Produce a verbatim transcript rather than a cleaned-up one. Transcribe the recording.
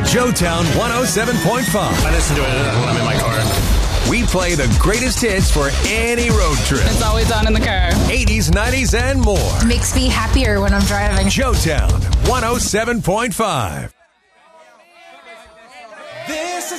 Joetown one oh seven point five. I listen to it when I'm in my car. We play the greatest hits for any road trip. It's always on in the car. eighties, nineties, and more. Makes me happier when I'm driving. Joetown one oh seven point five.